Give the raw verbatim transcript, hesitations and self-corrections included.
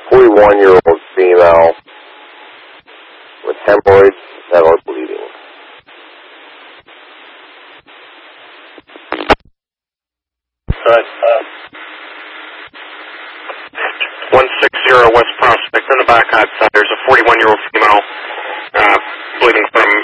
forty-one-year-old female with hemorrhoids that are bleeding. Good. Uh, one sixty West Prospect in the back outside. There's a forty-one-year-old female uh, bleeding from